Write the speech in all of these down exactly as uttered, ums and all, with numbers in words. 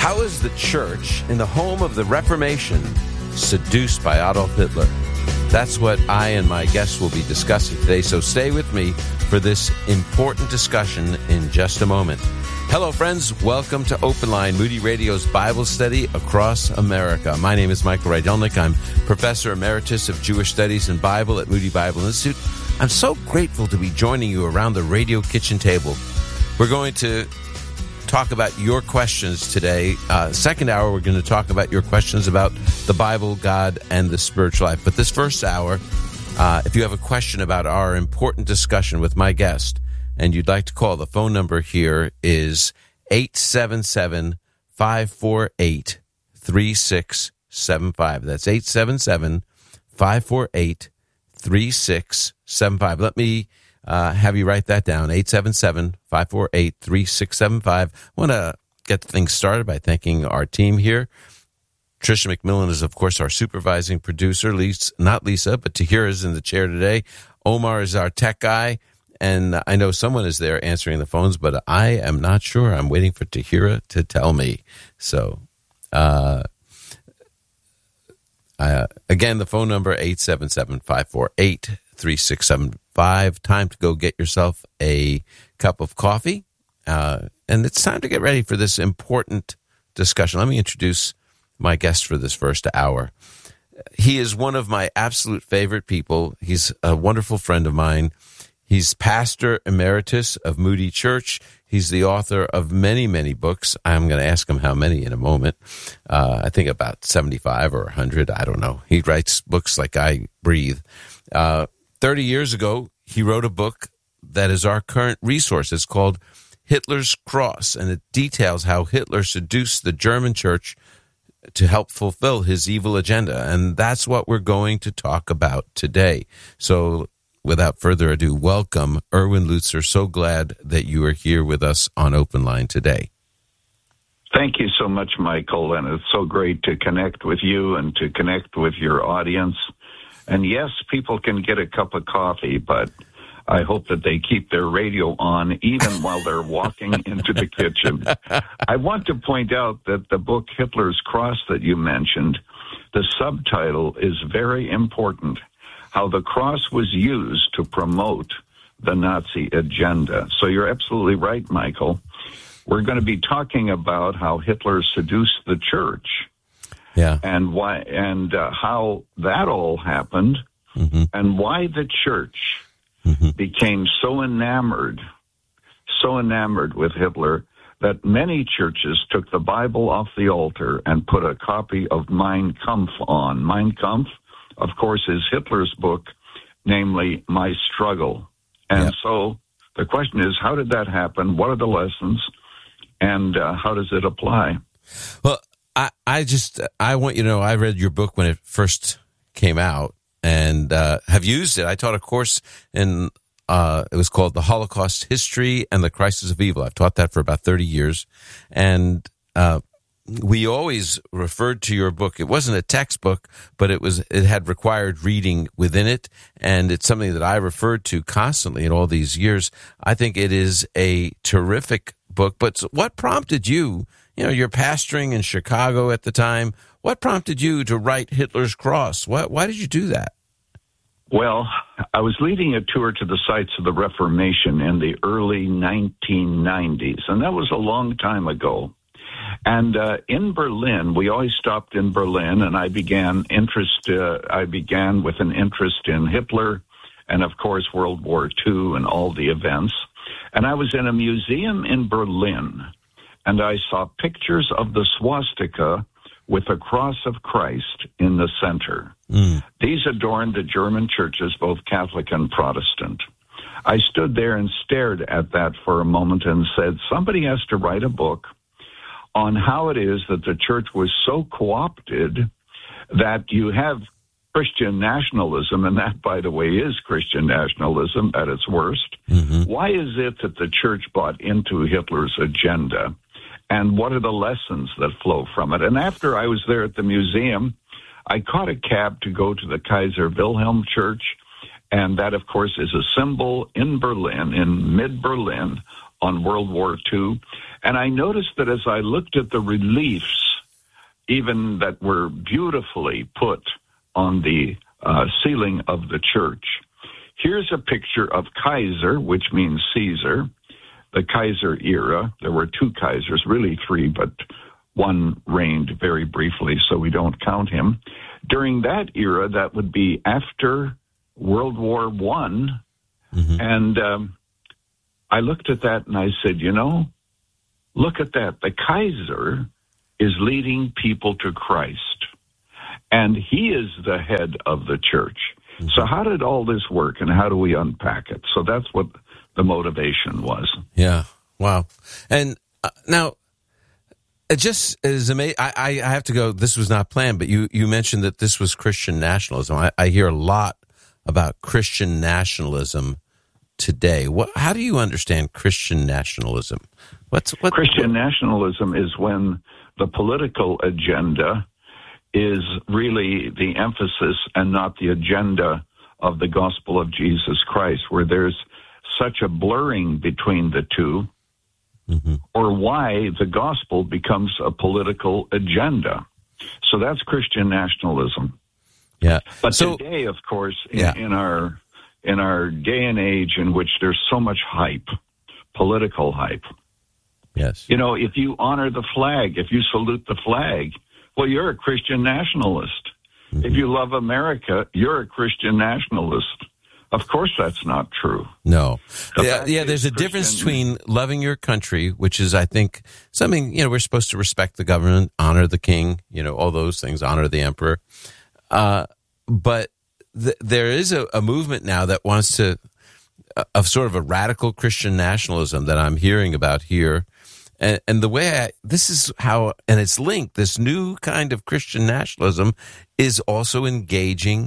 How is the church in the home of the Reformation seduced by Adolf Hitler? That's what I and my guests will be discussing today, so stay with me for this important discussion in just a moment. Hello, friends. Welcome to Open Line, Moody Radio's Bible study across America. My name is Michael Rydelnik. I'm Professor Emeritus of Jewish Studies and Bible at Moody Bible Institute. I'm so grateful to be joining you around the radio kitchen table. We're going to talk about your questions today. Uh, second hour, we're going to talk about your questions about the Bible, God, and the spiritual life. But this first hour, uh, if you have a question about our important discussion with my guest, and you'd like to call, the phone number here is eight seven seven, five four eight, three six seven five. That's eight seven seven, five four eight, three six seven five. Let me uh, have you write that down, eight seven seven, five four eight, three six seven five. I want to get things started by thanking our team here. Tricia McMillan is, of course, our supervising producer. Lisa, not Lisa, but Tahira is in the chair today. Omar is our tech guy. And I know someone is there answering the phones, but I am not sure. I'm waiting for Tahira to tell me. So, uh, uh, again, the phone number, eight seven seven, five four eight, three six seven five. Time to go get yourself a cup of coffee. Uh, and it's time to get ready for this important discussion. Let me introduce my guest for this first hour. He is one of my absolute favorite people. He's a wonderful friend of mine. He's pastor emeritus of Moody Church. He's the author of many, many books. I'm going to ask him how many in a moment. Uh, I think about seventy-five or one hundred. I don't know. He writes books like I breathe. Uh, thirty years ago, he wrote a book that is our current resource. It's called Hitler's Cross, and it details how Hitler seduced the German church to help fulfill his evil agenda. And that's what we're going to talk about today. So, without further ado, welcome, Erwin Lutzer. So glad that you are here with us on Open Line today. Thank you so much, Michael, and it's so great to connect with you and to connect with your audience. And yes, people can get a cup of coffee, but I hope that they keep their radio on even while they're walking into the kitchen. I want to point out that the book Hitler's Cross that you mentioned, the subtitle is very important. How the cross was used to promote the Nazi agenda. So you're absolutely right, Michael. We're going to be talking about how Hitler seduced the church, yeah, and why, and uh, how that all happened, mm-hmm. and why the church mm-hmm. became so enamored, so enamored with Hitler that many churches took the Bible off the altar and put a copy of Mein Kampf on. Mein Kampf, of course, is Hitler's book, namely My Struggle. And yep. so the question is, how did that happen? What are the lessons? And uh, how does it apply? Well, I, I just, I want you to know, I read your book when it first came out and uh, have used it. I taught a course in, uh, it was called The Holocaust History and the Crisis of Evil. I've taught that for about thirty years. And uh we always referred to your book. It wasn't a textbook, but it was. It had required reading within it, and it's something that I referred to constantly in all these years. I think it is a terrific book. But what prompted you, you know, you're pastoring in Chicago at the time, what prompted you to write Hitler's Cross? Why, why did you do that? Well, I was leading a tour to the sites of the Reformation in the early nineteen nineties, and that was a long time ago. And uh, in Berlin, we always stopped in Berlin, and I began interest. Uh, I began with an interest in Hitler, and of course World War Two and all the events. And I was in a museum in Berlin, and I saw pictures of the swastika with a cross of Christ in the center. Mm. These adorned the German churches, both Catholic and Protestant. I stood there and stared at that for a moment and said, somebody has to write a book on how it is that the church was so co-opted that you have Christian nationalism, and that, by the way, is Christian nationalism at its worst. Mm-hmm. Why is it that the church bought into Hitler's agenda, and what are the lessons that flow from it? And after I was there at the museum, I caught a cab to go to the Kaiser Wilhelm Church, and that, of course, is a symbol in Berlin, in mid-Berlin, on World War Two. And I noticed that as I looked at the reliefs, even that were beautifully put on the uh, ceiling of the church, here's a picture of Kaiser, which means Caesar, the Kaiser era. There were two Kaisers, really three, but one reigned very briefly, so we don't count him. During that era, that would be after World War One, mm-hmm. and um, I looked at that and I said, you know, look at that. The Kaiser is leading people to Christ, and he is the head of the church. Mm-hmm. So how did all this work, and how do we unpack it? So that's what the motivation was. Yeah. Wow. And uh, now, it just is amazing. I, I have to go, this was not planned, but you, you mentioned that this was Christian nationalism. I, I hear a lot about Christian nationalism today. What, how do you understand Christian nationalism? What's what, Christian what? nationalism is when the political agenda is really the emphasis and not the agenda of the gospel of Jesus Christ, where there's such a blurring between the two, mm-hmm. or why the gospel becomes a political agenda. So that's Christian nationalism. Yeah. But so, today, of course, in, yeah. in our in our day and age in which there's so much hype, political hype. Yes. You know, if you honor the flag, if you salute the flag, well, you're a Christian nationalist. Mm-hmm. If you love America, you're a Christian nationalist. Of course, that's not true. No. The yeah, yeah there's a Christian, difference between loving your country, which is, I think, something, you know, we're supposed to respect the government, honor the king, you know, all those things, honor the emperor. Uh, but th- there is a, a movement now that wants to, uh, of sort of a radical Christian nationalism that I'm hearing about here. And, and the way I, this is how, and it's linked, this new kind of Christian nationalism is also engaging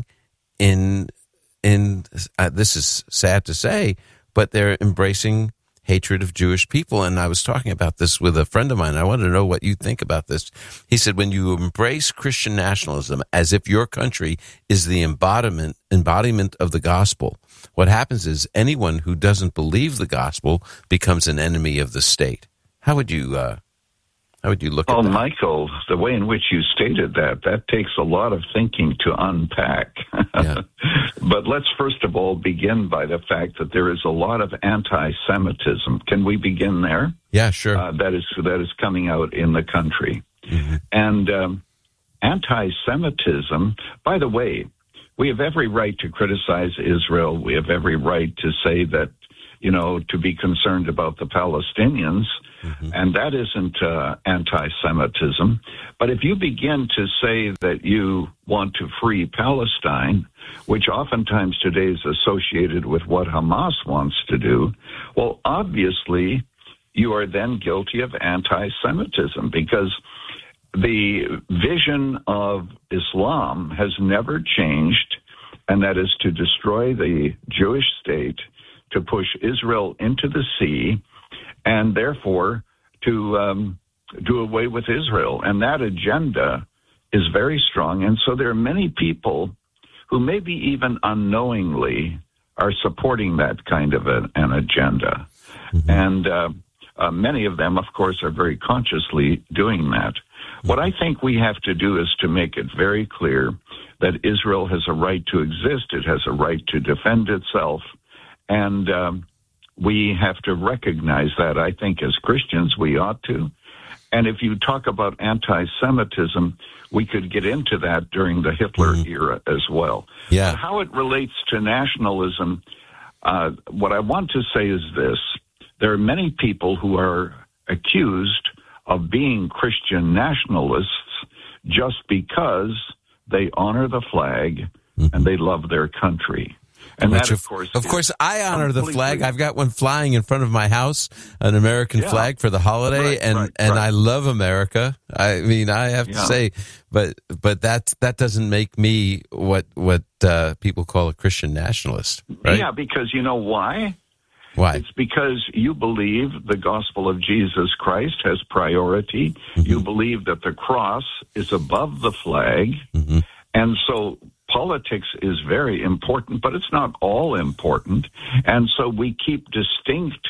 in In uh, this is sad to say, but they're embracing hatred of Jewish people. And I was talking about this with a friend of mine. I wanted to know what you think about this. He said, when you embrace Christian nationalism as if your country is the embodiment embodiment of the gospel, what happens is anyone who doesn't believe the gospel becomes an enemy of the state. How would you uh, how would you look well, at that? Well, Michael, the way in which you stated that, that takes a lot of thinking to unpack. Yeah. But let's first of all begin by the fact that there is a lot of anti-Semitism. Can we begin there? Yeah, sure. Uh, that is that is coming out in the country. Mm-hmm. And um, anti-Semitism, by the way, we have every right to criticize Israel. We have every right to say that, you know, to be concerned about the Palestinians, mm-hmm. and that isn't uh, anti-Semitism. But if you begin to say that you want to free Palestine, which oftentimes today is associated with what Hamas wants to do, well, obviously you are then guilty of anti-Semitism, because the vision of Islam has never changed, and that is to destroy the Jewish state, to push Israel into the sea, and therefore to um, do away with Israel. And that agenda is very strong. And so there are many people who maybe even unknowingly are supporting that kind of a, an agenda. Mm-hmm. And uh, uh, many of them, of course, are very consciously doing that. Mm-hmm. What I think we have to do is to make it very clear that Israel has a right to exist. It has a right to defend itself. And um, we have to recognize that. I think as Christians we ought to. And if you talk about anti-Semitism, we could get into that during the Hitler mm-hmm. era as well. Yeah. But how it relates to nationalism, uh, what I want to say is this. There are many people who are accused of being Christian nationalists just because they honor the flag mm-hmm. and they love their country. And Which that, of course, of course, I honor completely. the flag. I've got one flying in front of my house, an American yeah. flag for the holiday, right, and, right, and right. I love America. I mean, I have yeah. to say, but but that that doesn't make me what what uh, people call a Christian nationalist, right? Yeah, because you know why? Why? It's because you believe the gospel of Jesus Christ has priority. Mm-hmm. You believe that the cross is above the flag, mm-hmm. and so politics is very important, but it's not all important. And so we keep distinct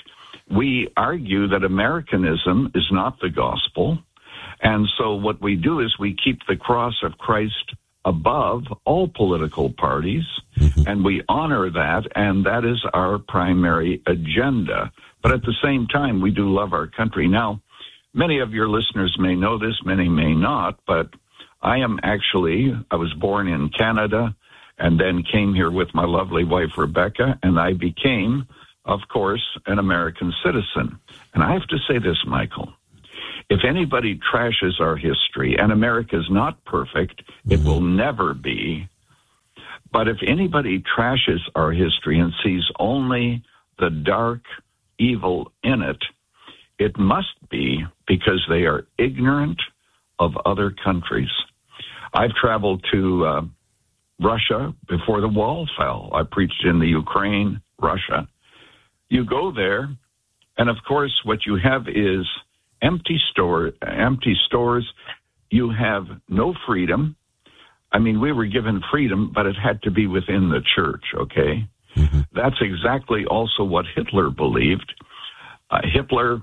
we argue that Americanism is not the gospel. And so what we do is we keep the cross of Christ above all political parties, mm-hmm. and we honor that, and that is our primary agenda. But at the same time, we do love our country. Now, many of your listeners may know this, many may not, but I am actually, I was born in Canada and then came here with my lovely wife, Rebecca, and I became, of course, an American citizen. And I have to say this, Michael. If anybody trashes our history, and America is not perfect, it will never be, but if anybody trashes our history and sees only the dark evil in it, it must be because they are ignorant of other countries. I've traveled to uh, Russia before the wall fell. I preached in the Ukraine, Russia. You go there, and of course what you have is empty store, empty stores. You have no freedom. I mean, we were given freedom, but it had to be within the church, okay? Mm-hmm. That's exactly also what Hitler believed. Uh, Hitler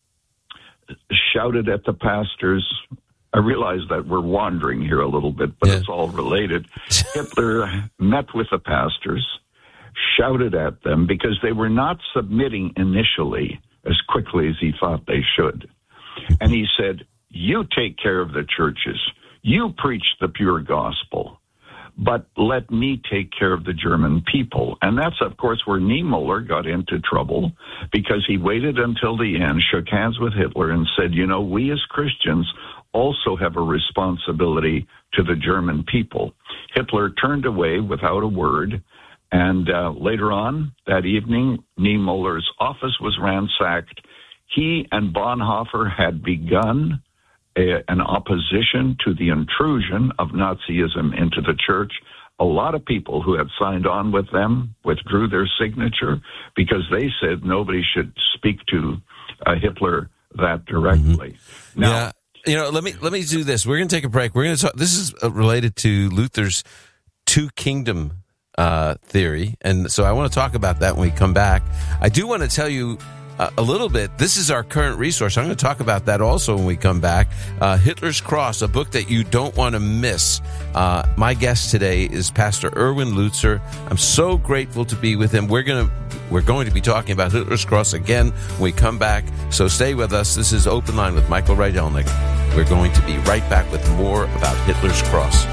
shouted at the pastors. I realize that we're wandering here a little bit, but yeah. It's all related. Hitler met with the pastors, shouted at them because they were not submitting initially as quickly as he thought they should. And he said, you take care of the churches. You preach the pure gospel, but let me take care of the German people. And that's, of course, where Niemöller got into trouble, because he waited until the end, shook hands with Hitler, and said, you know, we as Christians also have a responsibility to the German people. Hitler turned away without a word, and uh, later on that evening, Niemöller's office was ransacked. He and Bonhoeffer had begun a, an opposition to the intrusion of Nazism into the church. A lot of people who had signed on with them withdrew their signature because they said nobody should speak to uh, Hitler that directly. Mm-hmm. Now, yeah. You know, let me let me do this. We're going to take a break. We're going to talk. This is related to Luther's two kingdom uh, theory, and so I want to talk about that when we come back. I do want to tell you uh, a little bit. This is our current resource. I'm going to talk about that also when we come back. Uh, Hitler's Cross, a book that you don't want to miss. Uh, my guest today is Pastor Erwin Lutzer. I'm so grateful to be with him. We're going to we're going to be talking about Hitler's Cross again when we come back. So stay with us. This is Open Line with Michael Rydelnik. We're going to be right back with more about Hitler's Cross.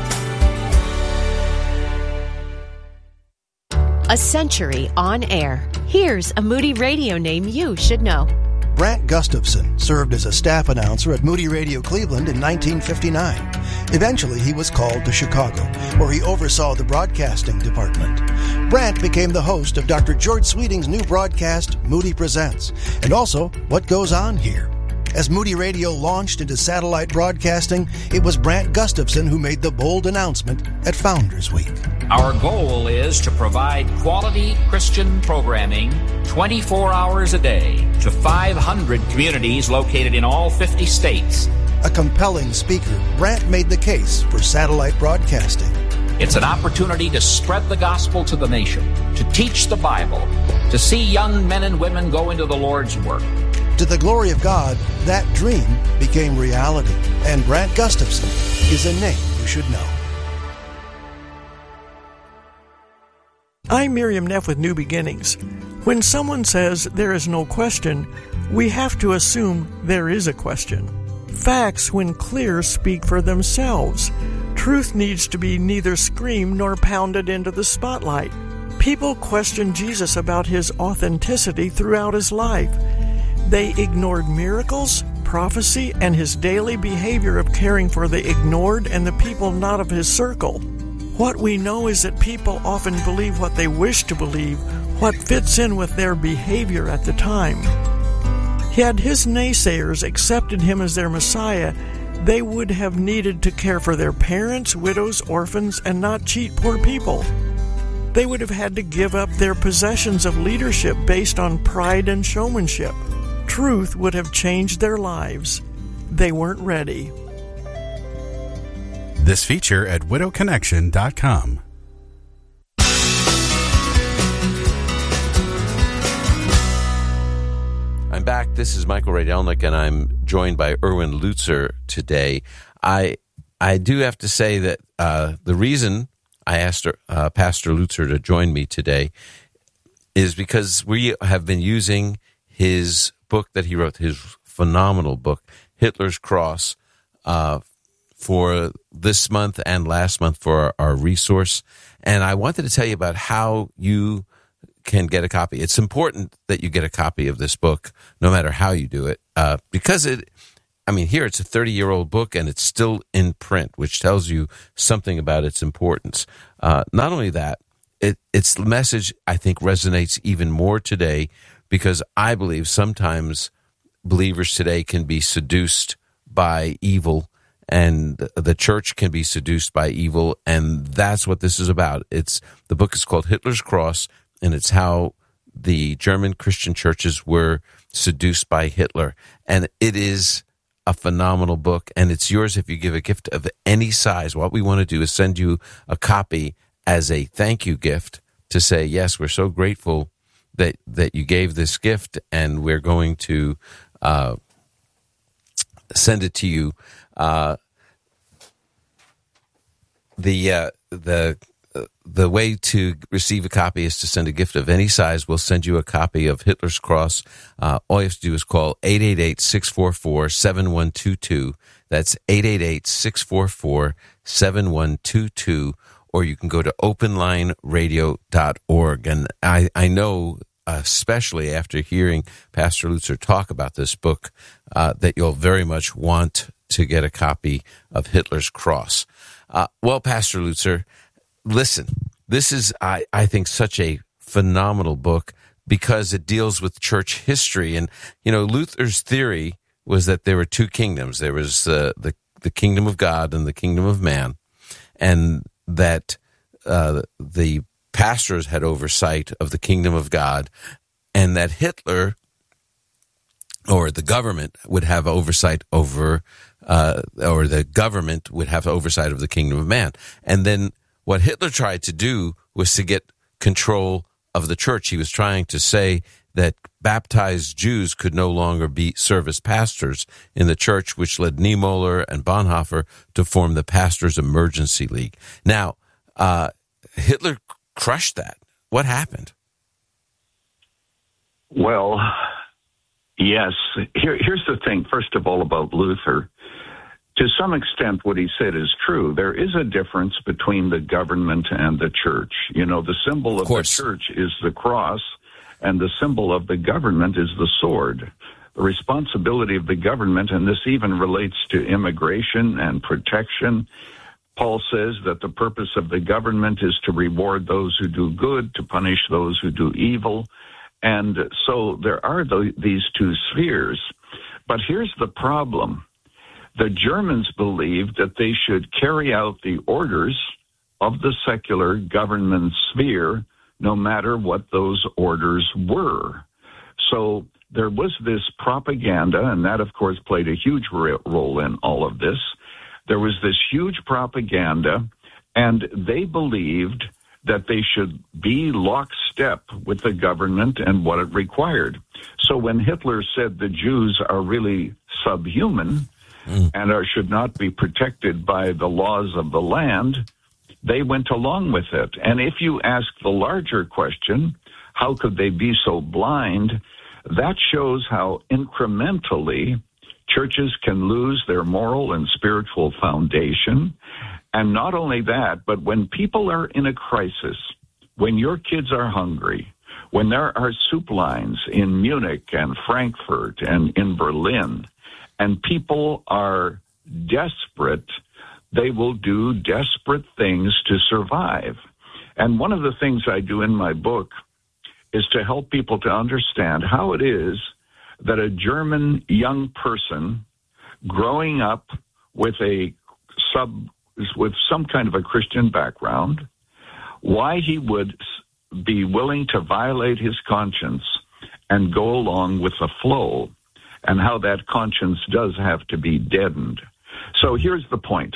A century on air. Here's a Moody Radio name you should know. Brant Gustafson served as a staff announcer at Moody Radio Cleveland in nineteen fifty-nine. Eventually, he was called to Chicago, where he oversaw the broadcasting department. Brant became the host of Doctor George Sweeting's new broadcast, Moody Presents, and also What Goes On Here. As Moody Radio launched into satellite broadcasting, it was Brant Gustafson who made the bold announcement at Founders Week. Our goal is to provide quality Christian programming twenty-four hours a day to five hundred communities located in all fifty states. A compelling speaker, Brant made the case for satellite broadcasting. It's an opportunity to spread the gospel to the nation, to teach the Bible, to see young men and women go into the Lord's work. To the glory of God, that dream became reality, and Brant Gustafson is a name you should know. I'm Miriam Neff with New Beginnings. When someone says there is no question, we have to assume there is a question. Facts, when clear, speak for themselves. Truth needs to be neither screamed nor pounded into the spotlight. People question Jesus about his authenticity throughout his life. They ignored miracles, prophecy, and his daily behavior of caring for the ignored and the people not of his circle. What we know is that people often believe what they wish to believe, what fits in with their behavior at the time. Had his naysayers accepted him as their Messiah, they would have needed to care for their parents, widows, orphans, and not cheat poor people. They would have had to give up their possessions of leadership based on pride and showmanship. Truth would have changed their lives. They weren't ready. This feature at widow connection dot com. I'm back. This is Michael Radelnick, and I'm joined by Erwin Lutzer today. I I do have to say that uh, the reason I asked uh, Pastor Lutzer to join me today is because we have been using his book that he wrote, his phenomenal book, Hitler's Cross, uh, for this month and last month for our, our resource. And I wanted to tell you about how you can get a copy. It's important that you get a copy of this book, no matter how you do it, uh, because it, I mean, here it's a thirty-year-old book and it's still in print, which tells you something about its importance. Uh, not only that, it, its message, I think, resonates even more today because I believe sometimes believers today can be seduced by evil, and the church can be seduced by evil, and that's what this is about. It's the book is called Hitler's Cross, and it's how the German Christian churches were seduced by Hitler. And it is a phenomenal book, and it's yours if you give a gift of any size. What we want to do is send you a copy as a thank you gift to say, yes, we're so grateful that, that you gave this gift, and we're going to uh, send it to you. Uh, the uh, the The way to receive a copy is to send a gift of any size. We'll send you a copy of Hitler's Cross. Uh, all you have to do is call eight eight eight, six four four, seven one two two. That's eight eight eight, six four four, seven one two two. Or you can go to open line radio dot org. And I, I know, especially after hearing Pastor Lutzer talk about this book, uh, that you'll very much want to get a copy of Hitler's Cross. Uh, well, Pastor Lutzer, listen, this is, I, I think, such a phenomenal book because it deals with church history. And, you know, Luther's theory was that there were two kingdoms. There was uh, the, the kingdom of God and the kingdom of man, and that uh, the pastors had oversight of the kingdom of God, and that Hitler or the government would have oversight over, uh, or the government would have oversight of the kingdom of man. And then what Hitler tried to do was to get control of the church. He was trying to say that baptized Jews could no longer be serve as pastors in the church, which led Niemöller and Bonhoeffer to form the Pastors Emergency League. Now, uh, Hitler crushed that. What happened? Well, yes. Here, here's the thing, first of all, about Luther. To some extent, what he said is true. There is a difference between the government and the church. You know, the symbol of, of the church is the cross, and the symbol of the government is the sword. The responsibility of the government, and this even relates to immigration and protection. Paul says that the purpose of the government is to reward those who do good, to punish those who do evil. And so there are the, these two spheres. But here's the problem. The Germans believed that they should carry out the orders of the secular government sphere, no matter what those orders were. So there was this propaganda, and that, of course, played a huge role in all of this. There was this huge propaganda, and they believed that they should be lockstep with the government and what it required. So when Hitler said the Jews are really subhuman, and are, should not be protected by the laws of the land, they went along with it. And if you ask the larger question, how could they be so blind? That shows how incrementally churches can lose their moral and spiritual foundation. And not only that, but when people are in a crisis, when your kids are hungry, when there are soup lines in Munich and Frankfurt and in Berlin, and people are desperate, they will do desperate things to survive. And one of the things I do in my book is to help people to understand how it is that a German young person growing up with a sub, with some kind of a Christian background, why he would be willing to violate his conscience and go along with the flow, and how that conscience does have to be deadened. So here's the point.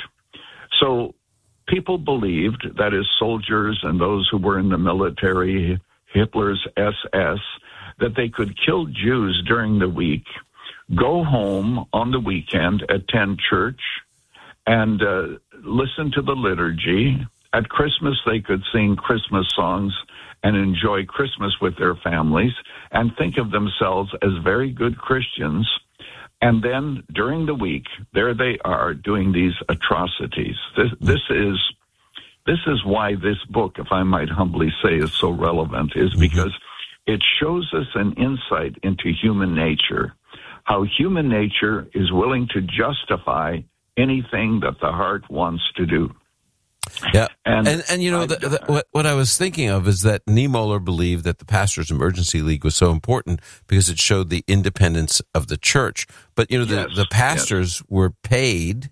So people believed, that is soldiers and those who were in the military, Hitler's S S, that they could kill Jews during the week, go home on the weekend, attend church, and uh, listen to the liturgy. At Christmas, they could sing Christmas songs and enjoy Christmas with their families and think of themselves as very good Christians. And then during the week, there they are doing these atrocities. This, this is this is why this book, if I might humbly say, is so relevant, is because it shows us an insight into human nature, how human nature is willing to justify anything that the heart wants to do. Yeah, and and, and you know, the, the, what what I was thinking of is that Niemöller believed that the Pastors Emergency League was so important because it showed the independence of the church. But you know, the, yes, the pastors yes. were paid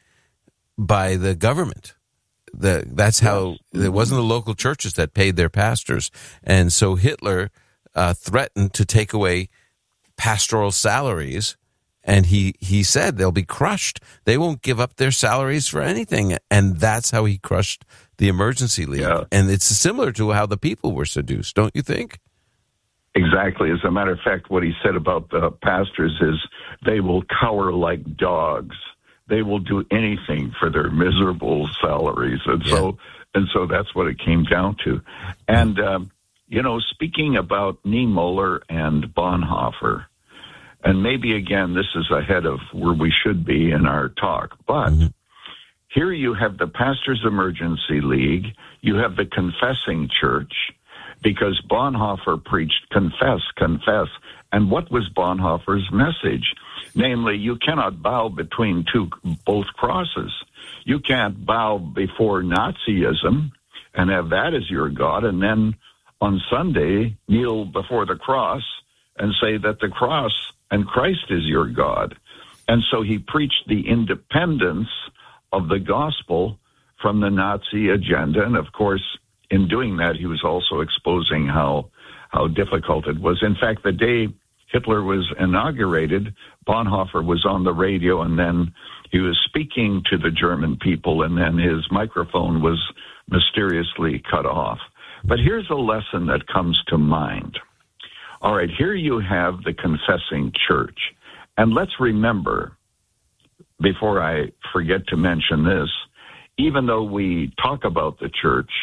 by the government. The that's how yes. it wasn't the local churches that paid their pastors, and so Hitler uh, threatened to take away pastoral salaries. And he, he said they'll be crushed. They won't give up their salaries for anything. And that's how he crushed the Emergency League. Yeah. And it's similar to how the people were seduced, don't you think? Exactly. As a matter of fact, what he said about the pastors is they will cower like dogs. They will do anything for their miserable salaries. And yeah. so and so that's what it came down to. And, um, you know, speaking about Niemöller and Bonhoeffer, and maybe, again, this is ahead of where we should be in our talk. But mm-hmm. here you have the Pastors Emergency League. You have the Confessing Church, because Bonhoeffer preached confess, confess. And what was Bonhoeffer's message? Namely, you cannot bow between two both crosses. You can't bow before Nazism and have that as your God, and then on Sunday kneel before the cross and say that the cross and Christ is your God. And so he preached the independence of the gospel from the Nazi agenda. And of course, in doing that, he was also exposing how how difficult it was. In fact, the day Hitler was inaugurated, Bonhoeffer was on the radio, and then he was speaking to the German people, and then his microphone was mysteriously cut off. But here's a lesson that comes to mind. All right, here you have the Confessing Church. And let's remember, before I forget to mention this, even though we talk about the church,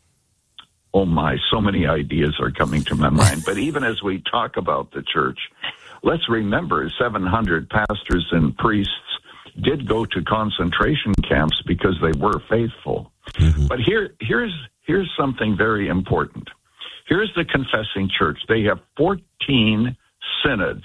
oh my, so many ideas are coming to my mind. But even as we talk about the church, let's remember seven hundred pastors and priests did go to concentration camps because they were faithful. Mm-hmm. But here, here's here's something very important. Here's the Confessing Church. They have fourteen synods,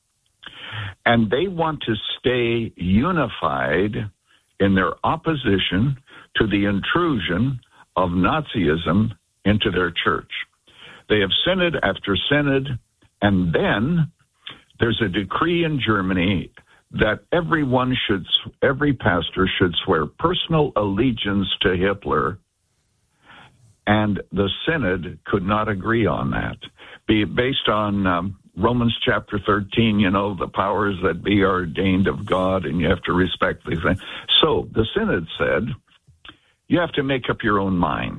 and they want to stay unified in their opposition to the intrusion of Nazism into their church. They have synod after synod, and then there's a decree in Germany that everyone should, every pastor should swear personal allegiance to Hitler. And the synod could not agree on that. Be based on um, Romans chapter thirteen, you know, the powers that be are ordained of God, and you have to respect these things. So the synod said, you have to make up your own mind.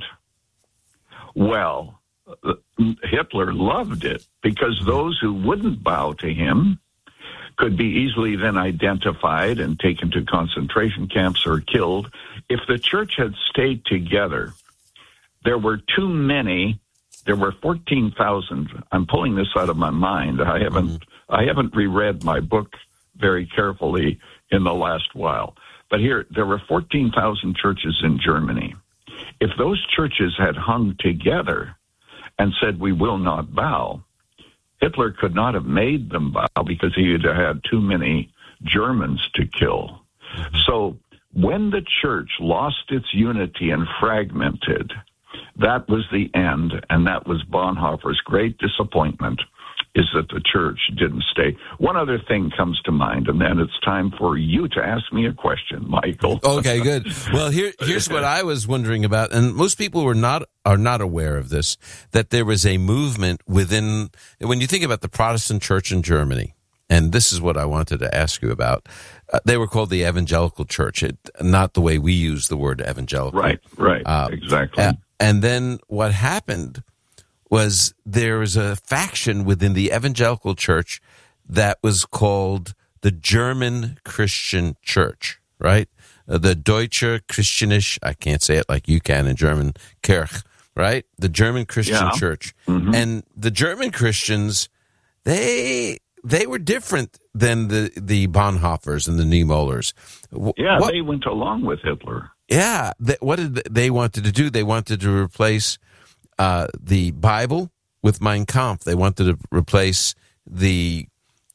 Well, Hitler loved it, because those who wouldn't bow to him could be easily then identified and taken to concentration camps or killed. If the church had stayed together, there were too many. There were fourteen thousand. I'm pulling this out of my mind. I haven't mm-hmm. I haven't reread my book very carefully in the last while. But here, there were fourteen thousand churches in Germany. If those churches had hung together and said, we will not bow, Hitler could not have made them bow because he had had too many Germans to kill. Mm-hmm. So when the church lost its unity and fragmented, that was the end, and that was Bonhoeffer's great disappointment, is that the church didn't stay. One other thing comes to mind, and then it's time for you to ask me a question, Michael. Okay, good. Well, here, here's what I was wondering about, and most people were not are not aware of this, that there was a movement within, when you think about the Protestant church in Germany, and this is what I wanted to ask you about. Uh, they were called the Evangelical Church, it, not the way we use the word evangelical. Right, right, uh, exactly. Uh, and then what happened was there was a faction within the evangelical church that was called the German Christian Church, right? Uh, the Deutsche Christliche, I can't say it like you can in German, Kirche, right? The German Christian yeah. Church. Mm-hmm. And the German Christians, they they were different than the, the Bonhoeffers and the Niemöllers. Yeah, what, they went along with Hitler. Yeah. They, what did they wanted to do? They wanted to replace uh, the Bible with Mein Kampf. They wanted to replace the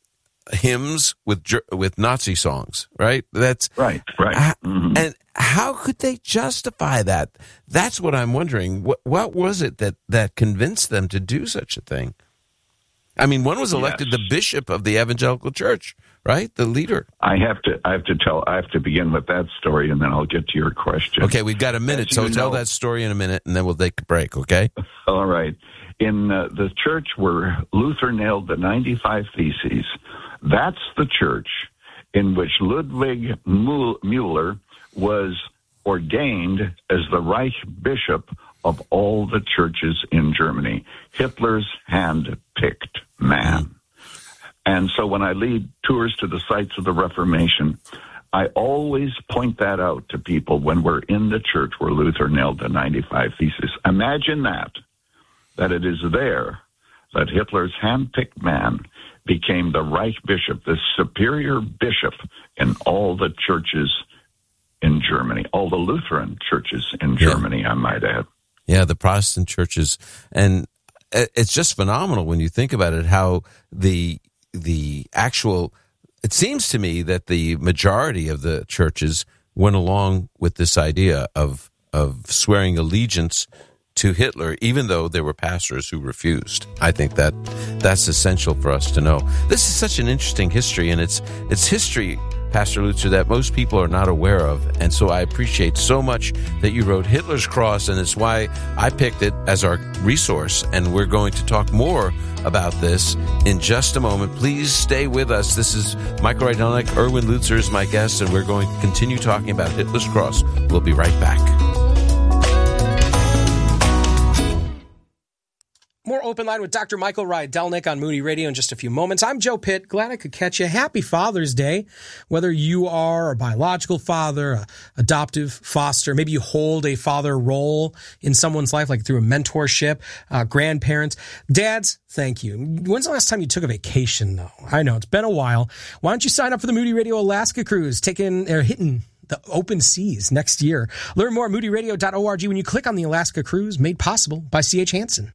hymns with with Nazi songs, right? That's right, right. Mm-hmm. And how could they justify that? That's what I'm wondering. What what was it that, that convinced them to do such a thing? I mean, one was elected yes. the bishop of the evangelical church, right? The leader. I have to I have to tell I have to begin with that story, and then I'll get to your question. Okay, we've got a minute, As so tell know, that story in a minute, and then we'll take a break. Okay. All right. In uh, the church where Luther nailed the ninety-five Theses. That's the church in which Ludwig Müller was ordained as the Reich Bishop of all the churches in Germany, Hitler's hand-picked man. And so when I lead tours to the sites of the Reformation, I always point that out to people when we're in the church where Luther nailed the ninety-five Theses. Imagine that, that it is there that Hitler's hand-picked man became the Reich Bishop, the superior bishop in all the churches in Germany, all the Lutheran churches in Germany, yeah. I might add. Yeah, the Protestant churches. And it's just phenomenal when you think about it, how the the actual, it seems to me that the majority of the churches went along with this idea of of swearing allegiance to Hitler, even though there were pastors who refused. I think that that's essential for us to know. This is such an interesting history, and it's it's history, Pastor Lutzer, that most people are not aware of. And so I appreciate so much that you wrote Hitler's Cross, and it's why I picked it as our resource. And we're going to talk more about this in just a moment. Please stay with us. This is Michael Rydelnik. Erwin Lutzer is my guest, and we're going to continue talking about Hitler's Cross. We'll be right back. More Open Line with Doctor Michael Rydelnik on Moody Radio in just a few moments. I'm Joe Pitt. Glad I could catch you. Happy Father's Day. Whether you are a biological father, a adoptive foster, maybe you hold a father role in someone's life, like through a mentorship, uh, grandparents. Dads, thank you. When's the last time you took a vacation, though? I know, it's been a while. Why don't you sign up for the Moody Radio Alaska Cruise, taking or hitting the open seas next year? Learn more at moody radio dot org when you click on the Alaska Cruise, made possible by C H Hansen.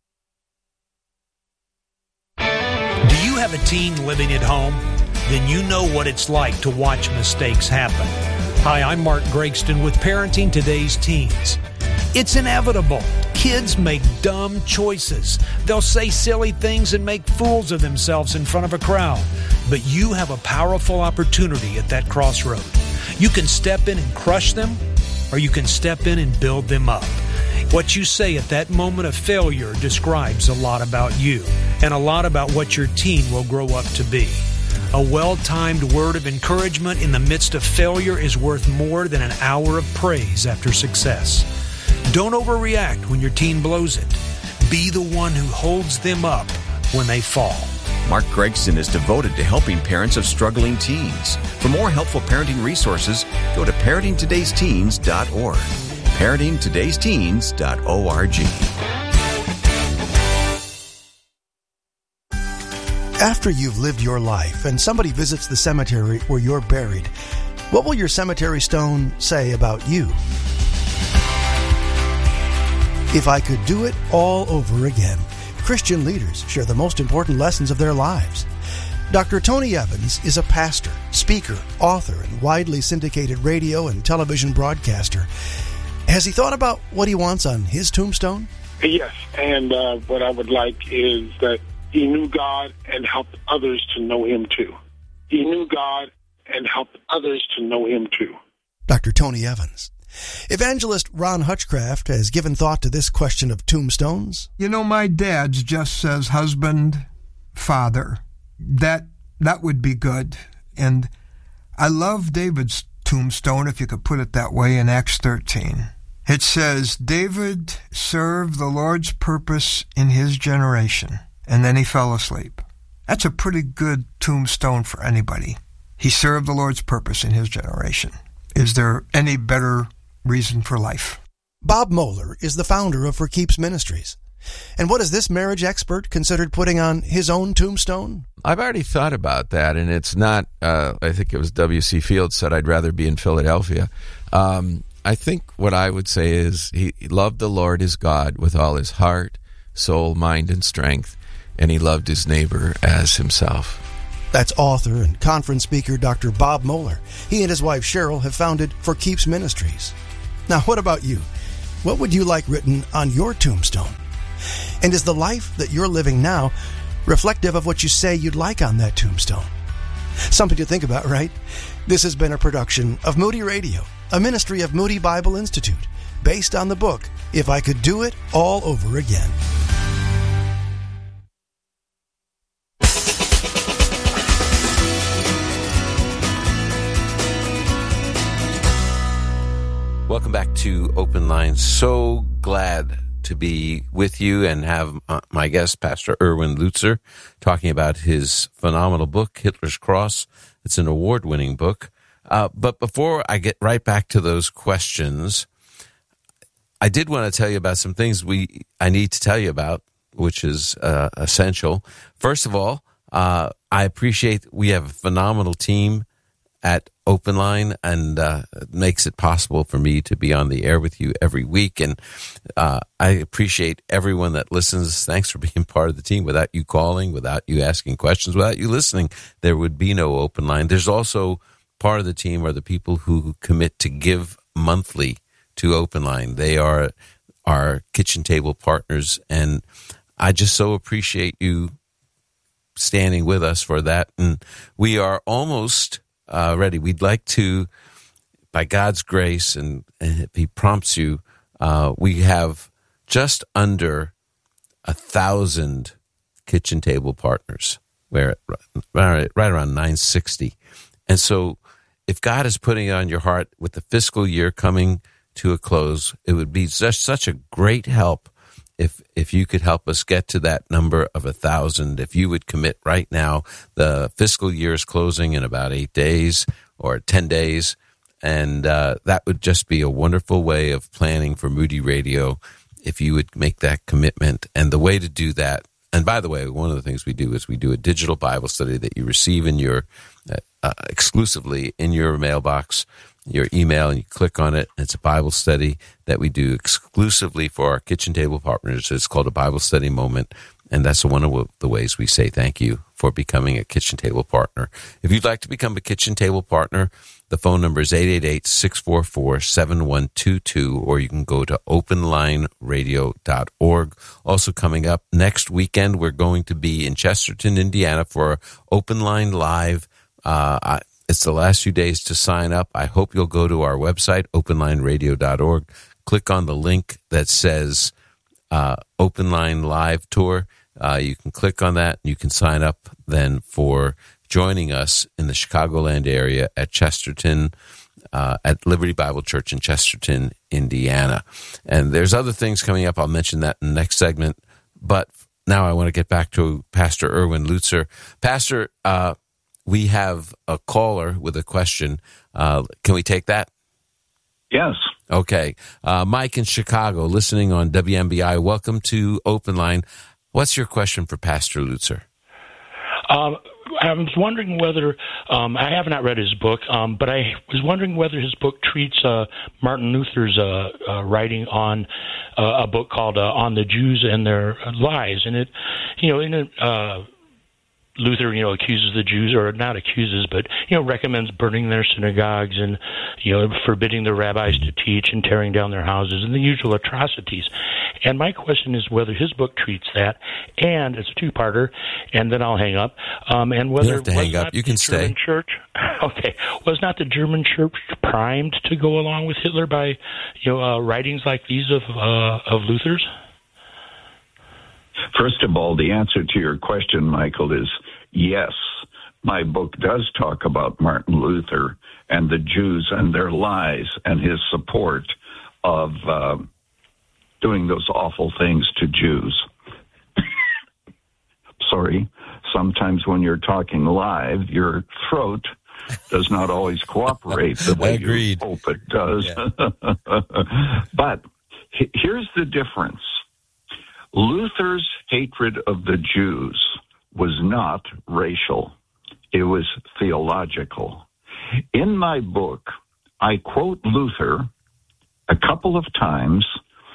Do you have a teen living at home? Then you know what it's like to watch mistakes happen. Hi, I'm Mark Gregston with Parenting Today's Teens. It's inevitable. Kids make dumb choices. They'll say silly things and make fools of themselves in front of a crowd. But you have a powerful opportunity at that crossroad. You can step in and crush them, or you can step in and build them up. What you say at that moment of failure describes a lot about you and a lot about what your teen will grow up to be. A well-timed word of encouragement in the midst of failure is worth more than an hour of praise after success. Don't overreact when your teen blows it. Be the one who holds them up when they fall. Mark Gregston is devoted to helping parents of struggling teens. For more helpful parenting resources, go to parenting todays teens dot org. parenting todays teens dot org. After you've lived your life and somebody visits the cemetery where you're buried, what will your cemetery stone say about you? If I could do it all over again, Christian leaders share the most important lessons of their lives. Doctor Tony Evans is a pastor, speaker, author, and widely syndicated radio and television broadcaster. Has he thought about what he wants on his tombstone? Yes, and uh, what I would like is that he knew God and helped others to know Him too. He knew God and helped others to know Him too. Doctor Tony Evans. Evangelist Ron Hutchcraft has given thought to this question of tombstones. You know, my dad's just says husband, father. That that would be good. And I love David's tombstone, if you could put it that way, in Acts thirteen. It says, David served the Lord's purpose in his generation, and then he fell asleep. That's a pretty good tombstone for anybody. He served the Lord's purpose in his generation. Is there any better reason for life? Bob Moeller is the founder of For Keeps Ministries. And what has this marriage expert considered putting on his own tombstone? I've already thought about that, and it's not, uh, I think it was W C Fields said, I'd rather be in Philadelphia. Um, I think what I would say is he loved the Lord his God with all his heart, soul, mind, and strength, and he loved his neighbor as himself. That's author and conference speaker Doctor Bob Moeller. He and his wife Cheryl have founded For Keeps Ministries. Now, what about you? What would you like written on your tombstone? And is the life that you're living now reflective of what you say you'd like on that tombstone? Something to think about, right? This has been a production of Moody Radio, a ministry of Moody Bible Institute, based on the book, If I Could Do It All Over Again. Welcome back to Open Line. So glad to be with you and have my guest, Pastor Erwin Lutzer, talking about his phenomenal book, Hitler's Cross. It's an award-winning book. Uh, but before I get right back to those questions, I did want to tell you about some things we I need to tell you about, which is uh, essential. First of all, uh, I appreciate we have a phenomenal team at Open Line, and uh, it makes it possible for me to be on the air with you every week. And uh, I appreciate everyone that listens. Thanks for being part of the team. Without you calling, without you asking questions, without you listening, there would be no Open Line. There's also part of the team are the people who commit to give monthly to Open Line. They are our kitchen table partners, and I just so appreciate you standing with us for that. And we are almost Uh, ready. We'd like to, by God's grace, and, and if He prompts you, uh, we have just under a thousand kitchen table partners. We're at, right, right around nine sixty. And so if God is putting it on your heart with the fiscal year coming to a close, it would be just such a great help if if you could help us get to that number of a thousand. If you would commit right now, the fiscal year is closing in about eight days or ten days, and uh, that would just be a wonderful way of planning for Moody Radio if you would make that commitment. And the way to do that, and by the way, one of the things we do is we do a digital Bible study that you receive in your uh, uh, exclusively in your mailbox, your email, and you click on it. It's a Bible study that we do exclusively for our kitchen table partners. It's called a Bible study moment, and that's one of the ways we say thank you for becoming a kitchen table partner. If you'd like to become a kitchen table partner, the phone number is eight eight eight, six four four, seven one two two, or you can go to open line radio dot org. Also coming up next weekend, we're going to be in Chesterton, Indiana for Open Line Live. Uh, I, It's the last few days to sign up. I hope you'll go to our website, open line radio dot org. Click on the link that says uh, Open Line Live Tour. Uh, you can click on that, and you can sign up then for joining us in the Chicagoland area at Chesterton, uh, at Liberty Bible Church in Chesterton, Indiana. And there's other things coming up. I'll mention that in the next segment. But now I want to get back to Pastor Erwin Lutzer. Pastor, uh, we have a caller with a question. Uh, can we take that? Yes. Okay. Uh, Mike in Chicago, listening on W M B I. Welcome to Open Line. What's your question for Pastor Lutzer? Um, I was wondering whether, um, I have not read his book, um, but I was wondering whether his book treats uh, Martin Luther's uh, uh, writing on uh, a book called uh, On the Jews and Their Lies. And it, you know, in a... Uh, Luther, you know, accuses the Jews, or not accuses, but, you know, recommends burning their synagogues and, you know, forbidding the rabbis to teach and tearing down their houses and the usual atrocities. And my question is whether his book treats that, and it's a two-parter, and then I'll hang up. Um, and whether you don't have to hang up. You can stay. German church, okay, was not the German church primed to go along with Hitler by, you know, uh, writings like these of uh, of Luther's? First of all, the answer to your question, Michael, is yes. My book does talk about Martin Luther and the Jews and their lies and his support of uh, doing those awful things to Jews. Sorry, sometimes when you're talking live, your throat does not always cooperate the way you hope it does. Yeah. But he- here's the difference. Luther's hatred of the Jews was not racial. It was theological. In my book, I quote Luther a couple of times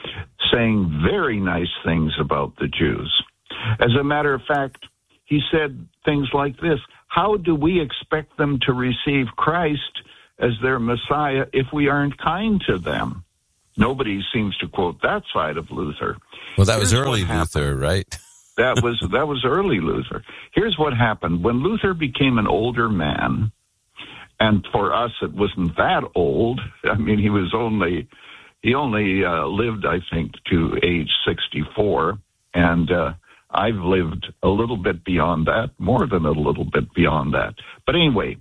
saying very nice things about the Jews. As a matter of fact, he said things like this: how do we expect them to receive Christ as their Messiah if we aren't kind to them? Nobody seems to quote that side of Luther. Well, that was Here's early Luther, right? that was that was early Luther. Here's what happened. When Luther became an older man, and for us it wasn't that old. I mean, he was only he only uh, lived, I think, to age sixty-four, and uh, I've lived a little bit beyond that, more than a little bit beyond that. But anyway,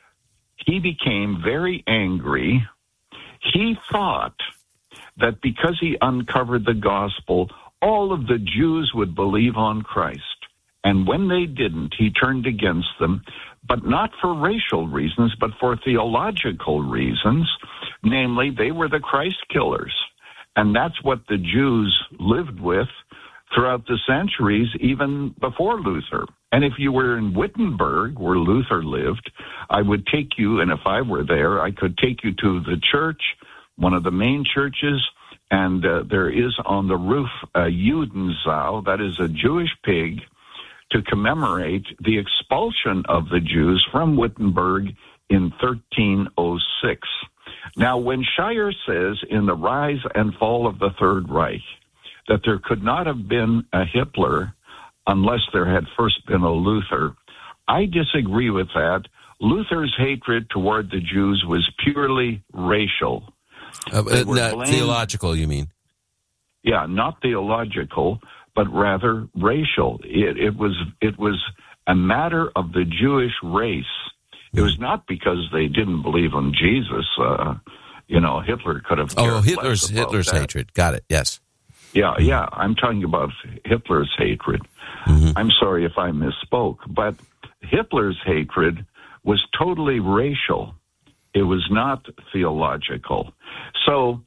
he became very angry. He thought that because he uncovered the gospel, all of the Jews would believe on Christ. And when they didn't, he turned against them, but not for racial reasons, but for theological reasons. Namely, they were the Christ killers. And that's what the Jews lived with throughout the centuries, even before Luther. And if you were in Wittenberg, where Luther lived, I would take you, and if I were there, I could take you to the church, one of the main churches, and uh, there is on the roof a Judensau, that is a Jewish pig, to commemorate the expulsion of the Jews from Wittenberg in thirteen oh six. Now, when Shire says in The Rise and Fall of the Third Reich that there could not have been a Hitler unless there had first been a Luther, I disagree with that. Luther's hatred toward the Jews was purely racial. Uh, not theological, you mean? Yeah, not theological, but rather racial. It, it was it was a matter of the Jewish race. It was not because they didn't believe in Jesus. Uh, you know, Hitler could have. Oh, Hitler's Hitler's that. hatred. Got it. Yes. Yeah, yeah. I'm talking about Hitler's hatred. Mm-hmm. I'm sorry if I misspoke, but Hitler's hatred was totally racial. It was not theological. So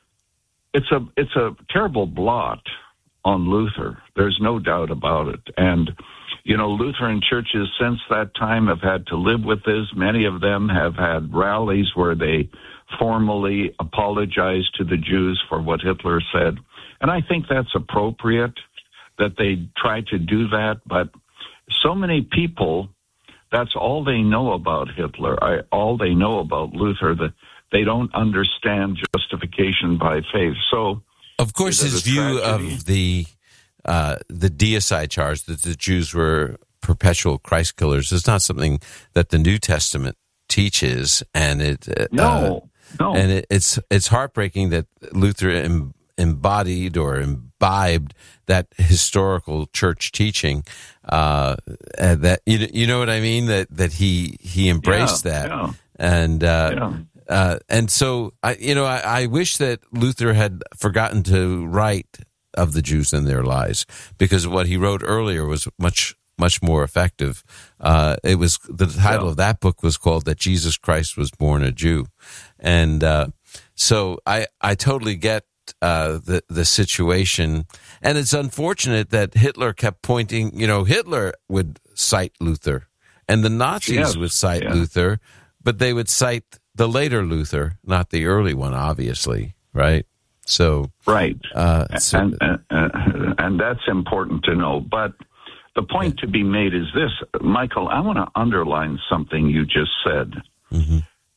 it's a it's a terrible blot on Luther. There's no doubt about it. And, you know, Lutheran churches since that time have had to live with this. Many of them have had rallies where they formally apologize to the Jews for what Hitler said. And I think that's appropriate that they try to do that. But so many people, that's all they know about Hitler. I, all they know about Luther, that they don't understand justification by faith. So, of course, his view of the uh, the deicide charge that the Jews were perpetual Christ killers is not something that the New Testament teaches, and it uh, no, no, and it, it's it's heartbreaking that Luther em, embodied or imbibed that historical church teaching. Uh, that you you know what I mean? That that he he embraced yeah, that, yeah. and. Uh, yeah. Uh, and so, I, you know, I, I wish that Luther had forgotten to write of the Jews and their lies, because what he wrote earlier was much, much more effective. Uh, it was the title yeah. of that book was called "That Jesus Christ Was Born a Jew," and uh, so I, I totally get uh, the the situation, and it's unfortunate that Hitler kept pointing. You know, Hitler would cite Luther, and the Nazis yes. would cite yeah. Luther, but they would cite the later Luther, not the early one, obviously, right? So, right, uh, so, and, and, and and that's important to know. But the point yeah. to be made is this, Michael. I want to underline something you just said. Mm-hmm.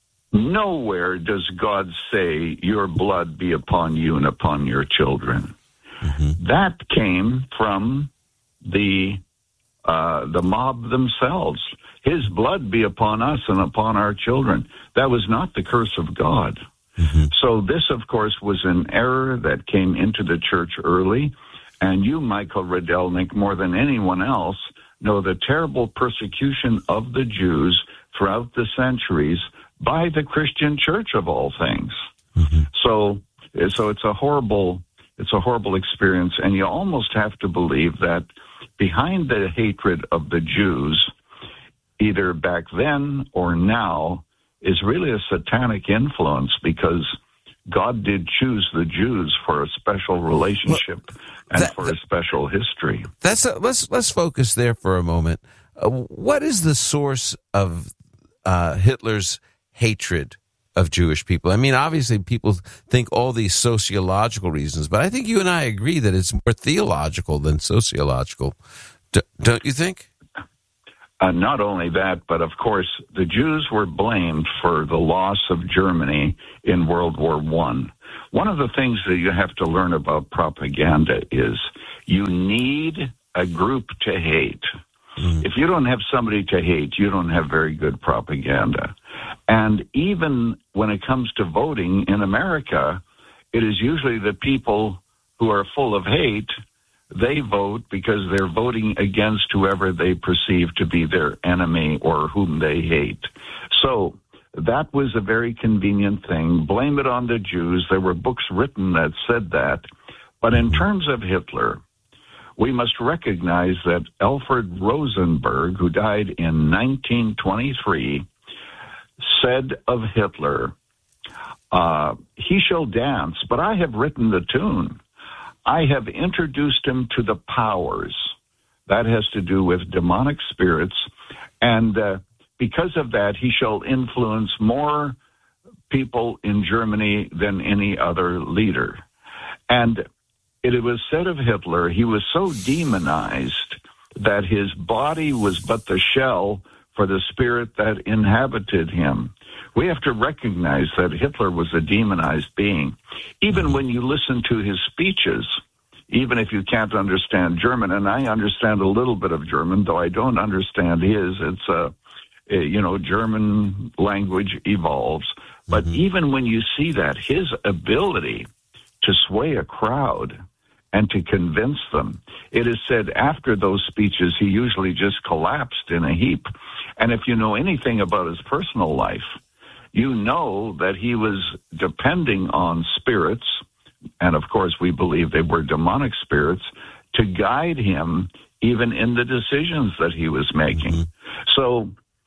Nowhere does God say, "Your blood be upon you and upon your children." Mm-hmm. That came from the uh, the mob themselves. His blood be upon us and upon our children. That was not the curse of God. Mm-hmm. So this, of course, was an error that came into the church early. And you, Michael Rydelnik, more than anyone else, know the terrible persecution of the Jews throughout the centuries by the Christian church, of all things. Mm-hmm. So So it's a horrible, it's a horrible experience, and you almost have to believe that behind the hatred of the Jews, either back then or now, is really a satanic influence, because God did choose the Jews for a special relationship well, and that, for a special history. That's a, let's let's focus there for a moment. Uh, what is the source of uh, Hitler's hatred of Jewish people? I mean, obviously, people think all these sociological reasons, but I think you and I agree that it's more theological than sociological. D- don't you think? Uh, not only that, but of course, the Jews were blamed for the loss of Germany in World War One. One of the things that you have to learn about propaganda is you need a group to hate. Mm. If you don't have somebody to hate, you don't have very good propaganda. And even when it comes to voting in America, it is usually the people who are full of hate. They vote because they're voting against whoever they perceive to be their enemy or whom they hate. So that was a very convenient thing. Blame it on the Jews. There were books written that said that. But in terms of Hitler, we must recognize that Alfred Rosenberg, who died in nineteen twenty-three, said of Hitler, uh, he shall dance, but I have written the tune. I have introduced him to the powers. That has to do with demonic spirits. And uh, because of that, he shall influence more people in Germany than any other leader. And it was said of Hitler, he was so demonized that his body was but the shell for the spirit that inhabited him. We have to recognize that Hitler was a demonized being. Even when you listen to his speeches, even if you can't understand German, and I understand a little bit of German, though I don't understand his, it's a, a you know, German language evolves. But mm-hmm. even when you see that, his ability to sway a crowd and to convince them, it is said after those speeches, he usually just collapsed in a heap. And if you know anything about his personal life, you know that he was depending on spirits, and of course we believe they were demonic spirits, to guide him even in the decisions that he was making. Mm-hmm. So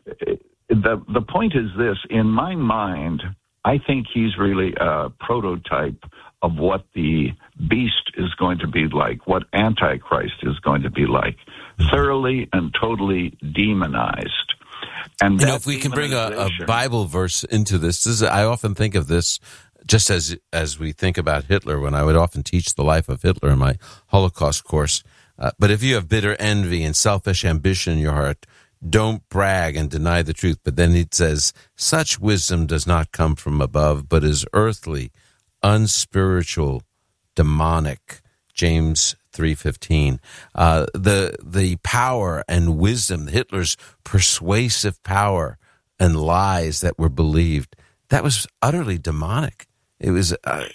the the point is this, in my mind, I think he's really a prototype of what the beast is going to be like, what Antichrist is going to be like, mm-hmm. thoroughly and totally demonized. And you know, if we can bring a, a Bible verse into this, this is, I often think of this just as as we think about Hitler, when I would often teach the life of Hitler in my Holocaust course. Uh, but if you have bitter envy and selfish ambition in your heart, don't brag and deny the truth. But then it says, such wisdom does not come from above, but is earthly, unspiritual, demonic. James three fifteen. Uh, the the power and wisdom, Hitler's persuasive power and lies that were believed, that was utterly demonic. It was uh,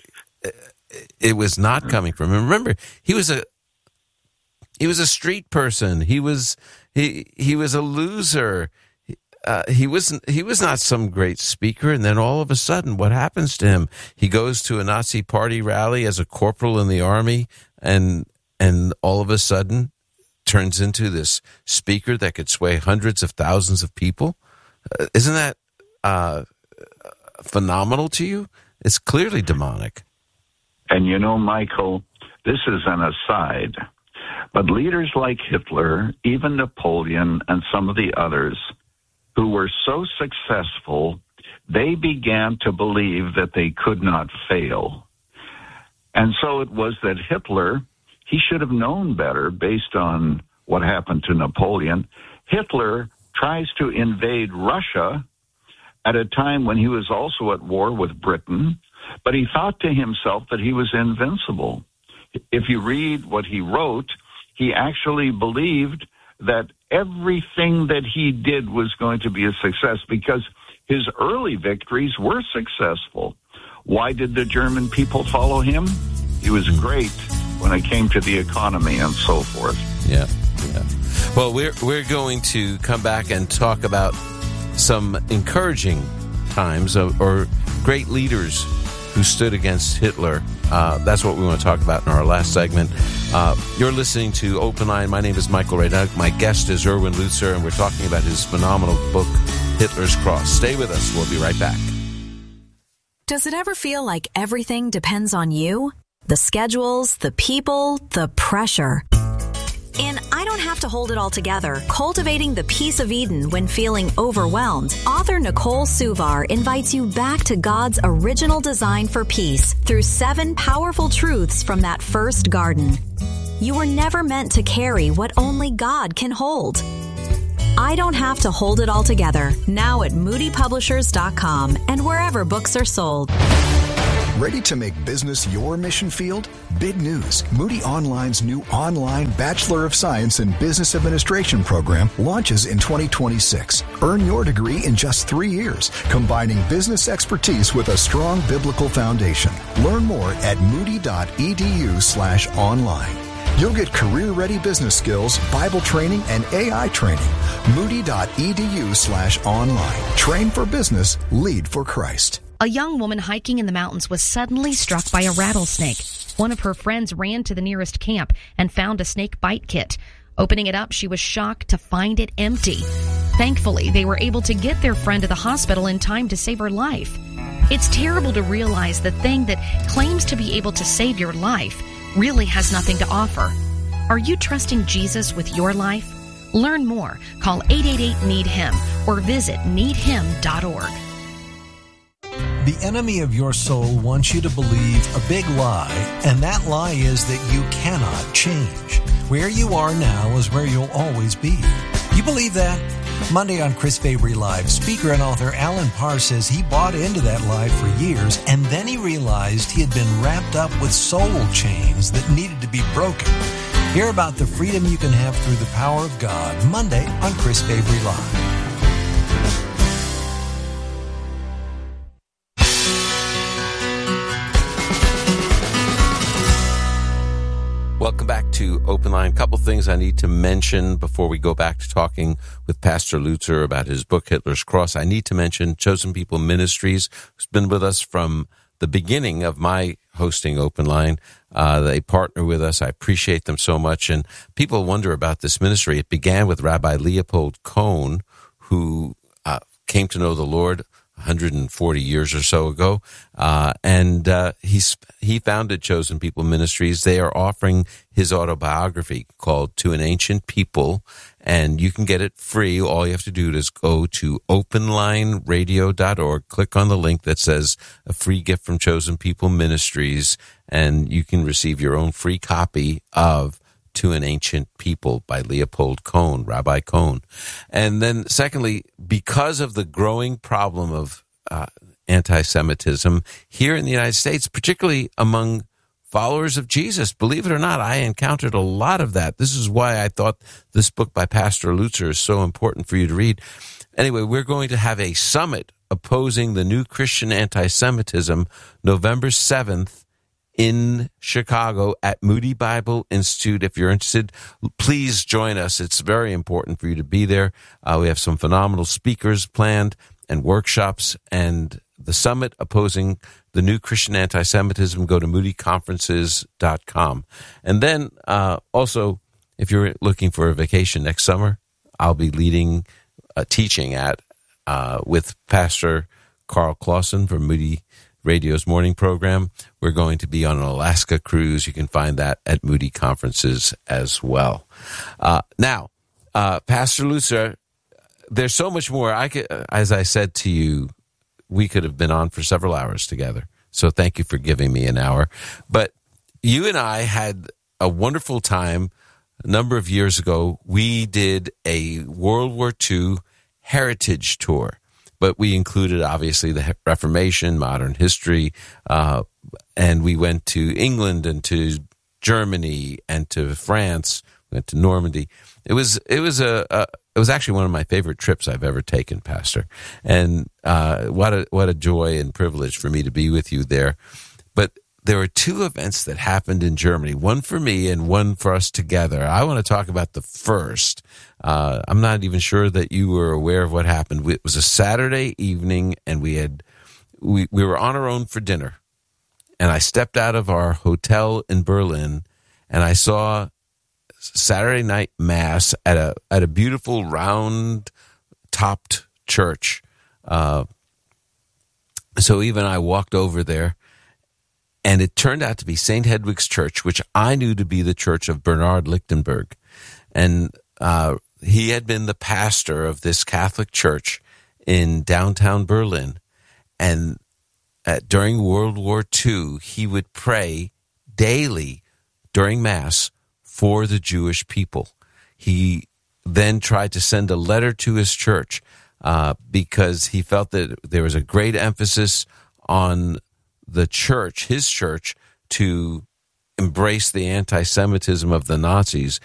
it was not coming from him. Remember, he was a he was a street person. He was he he was a loser. Uh, he wasn't. He was not some great speaker. And then all of a sudden, what happens to him? He goes to a Nazi party rally as a corporal in the army, and and all of a sudden turns into this speaker that could sway hundreds of thousands of people. Uh, isn't that uh, phenomenal to you? It's clearly demonic. And you know, Michael, this is an aside, but leaders like Hitler, even Napoleon, and some of the others who were so successful, they began to believe that they could not fail. And so it was that Hitler, he should have known better based on what happened to Napoleon. Hitler tries to invade Russia at a time when he was also at war with Britain, but he thought to himself that he was invincible. If you read what he wrote, he actually believed that everything that he did was going to be a success because his early victories were successful. Why did the German people follow him? He was great when it came to the economy and so forth. Yeah, yeah. Well, we're we're going to come back and talk about some encouraging times of, or great leaders who stood against Hitler. Uh, that's what we want to talk about in our last segment. Uh, you're listening to Open Line. My name is Michael Ray. My guest is Erwin Lutzer, and we're talking about his phenomenal book, Hitler's Cross. Stay with us. We'll be right back. Does it ever feel like everything depends on you? The schedules, the people, the pressure. In I Don't Have to Hold It All Together, Cultivating the Peace of Eden When Feeling Overwhelmed, author Nicole Suvar invites you back to God's original design for peace through seven powerful truths from that first garden. You were never meant to carry what only God can hold. I Don't Have to Hold It All Together, now at moody publishers dot com and wherever books are sold. Ready to make business your mission field? Big news. Moody Online's new online Bachelor of Science in Business Administration program launches in twenty twenty-six. Earn your degree in just three years, combining business expertise with a strong biblical foundation. Learn more at moody.edu slash online. You'll get career-ready business skills, Bible training, and A I training. Moody.edu slash online. Train for business, lead for Christ. A young woman hiking in the mountains was suddenly struck by a rattlesnake. One of her friends ran to the nearest camp and found a snake bite kit. Opening it up, she was shocked to find it empty. Thankfully, they were able to get their friend to the hospital in time to save her life. It's terrible to realize the thing that claims to be able to save your life really has nothing to offer. Are you trusting Jesus with your life? Learn more. Call eight eight eight, need him or visit need him dot org. The enemy of your soul wants you to believe a big lie, and that lie is that you cannot change. Where you are now is where you'll always be. You believe that? Monday on Chris Fabry Live, speaker and author Alan Parr says he bought into that lie for years, and then he realized he had been wrapped up with soul chains that needed to be broken. Hear about the freedom you can have through the power of God, Monday on Chris Fabry Live. Welcome back to Open Line. A couple things I need to mention before we go back to talking with Pastor Lutzer about his book, Hitler's Cross. I need to mention Chosen People Ministries, who's been with us from the beginning of my hosting Open Line. Uh, they partner with us. I appreciate them so much. And people wonder about this ministry. It began with Rabbi Leopold Cohn, who uh, came to know the Lord one hundred forty years or so ago, uh, and uh, he's he founded Chosen People Ministries. They are offering his autobiography called To an Ancient People, and you can get it free. All you have to do is go to open line radio dot org, click on the link that says a free gift from Chosen People Ministries, and you can receive your own free copy of To an Ancient People by Leopold Cohn, Rabbi Cohn. And then secondly, because of the growing problem of uh, anti-Semitism here in the United States, particularly among followers of Jesus, believe it or not, I encountered a lot of that. This is why I thought this book by Pastor Lutzer is so important for you to read. Anyway, we're going to have a summit opposing the new Christian anti-Semitism November seventh in Chicago at Moody Bible Institute. If you're interested, please join us. It's very important for you to be there. Uh, we have some phenomenal speakers planned and workshops, and the summit opposing the new Christian anti-Semitism. Go to moody conferences dot com. And then uh, also, if you're looking for a vacation next summer, I'll be leading, uh, teaching at, uh, with Pastor Carl Clausen from Moody Radio's morning program. We're going to be on an Alaska cruise. You can find that at Moody Conferences as well. Uh, now, uh, Pastor Lutzer, there's so much more. I could, as I said to you, we could have been on for several hours together. So thank you for giving me an hour. But you and I had a wonderful time a number of years ago. We did a World War Two heritage tour. But we included, obviously, the Reformation, modern history, uh, and we went to England and to Germany and to France. We went to Normandy. It was it was a, a it was actually one of my favorite trips I've ever taken, Pastor. And uh, what a what a joy and privilege for me to be with you there. But there were two events that happened in Germany, one for me and one for us together. I want to talk about the first. Uh, I'm not even sure that you were aware of what happened. It was a Saturday evening, and we had we, we were on our own for dinner. and I stepped out of our hotel in Berlin, and I saw Saturday night mass at a at a beautiful round topped church. Uh, so even I walked over there, and it turned out to be Saint Hedwig's Church, which I knew to be the church of Bernard Lichtenberg. And uh, he had been the pastor of this Catholic church in downtown Berlin. And uh, during World War Two, he would pray daily during Mass for the Jewish people. He then tried to send a letter to his church uh, because he felt that there was a great emphasis on the church, his church, to embrace the anti-Semitism of the Nazis,